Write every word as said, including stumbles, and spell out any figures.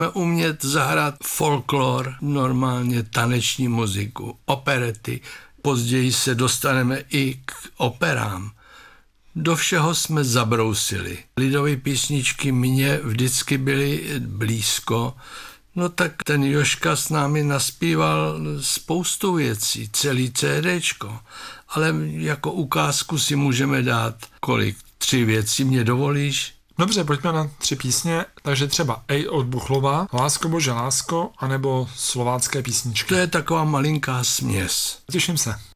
Umět zahrát folklor, normálně taneční muziku, operety. Později se dostaneme i k operám. Do všeho jsme zabrousili. Lidové písničky mě vždycky byly blízko, no tak ten Jožka s námi naspíval spoustu věcí, celý CDčko, ale jako ukázku si můžeme dát kolik? Tři věci, mě dovolíš? Dobře, pojďme na tři písně, takže třeba Ej od Buchlova, Lásko bože lásko, anebo slovácké písničky. To je taková malinká směs. Těším se.